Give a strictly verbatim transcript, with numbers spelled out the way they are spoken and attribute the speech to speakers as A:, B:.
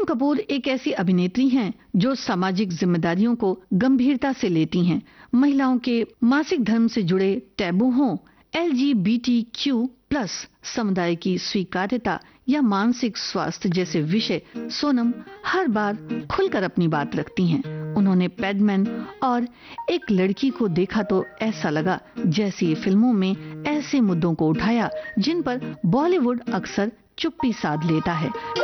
A: कपूर एक ऐसी अभिनेत्री हैं जो सामाजिक जिम्मेदारियों को गंभीरता से लेती हैं। महिलाओं के मासिक धर्म से जुड़े टैबू हों, L G B T Q plus समुदाय की स्वीकार्यता या मानसिक स्वास्थ्य जैसे विषय, सोनम हर बार खुलकर अपनी बात रखती हैं। उन्होंने पैडमैन और एक लड़की को देखा तो ऐसा लगा जैसी फिल्मों में ऐसे मुद्दों को उठाया जिन पर बॉलीवुड अक्सर चुप्पी साध लेता है।